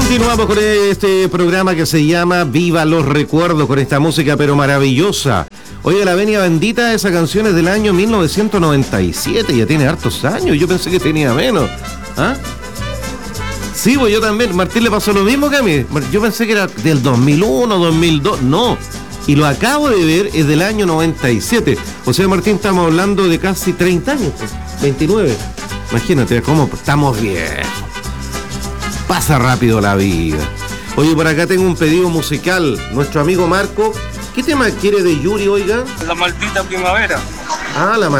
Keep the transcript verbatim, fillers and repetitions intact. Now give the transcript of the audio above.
Continuamos con este programa que se llama Viva los Recuerdos, con esta música pero maravillosa. Oye, La Venia Bendita, esa canción es del año mil novecientos noventa y siete, ya tiene hartos años, yo pensé que tenía menos. ¿Ah? Sí, pues yo también, Martín le pasó lo mismo que a mí, yo pensé que era del dos mil uno, dos mil dos, no. Y lo acabo de ver, es del año noventa y siete. O sea, Martín, estamos hablando de casi treinta años, pues, veintinueve. Imagínate cómo estamos bien. Pasa rápido la vida. Oye, por acá tengo un pedido musical. Nuestro amigo Marco, ¿qué tema quiere de Yuri, oiga? La maldita primavera. Ah, la maldita.